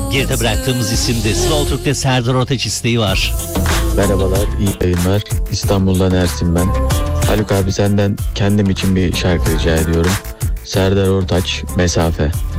geride bıraktığımız isimdi. Slow Türk'te Serdar Ortaç isteği var. Merhabalar, iyi yayınlar. İstanbul'dan Ersin ben. Haluk abi senden kendim için bir şarkı rica ediyorum. Serdar Ortaç, Mesafe.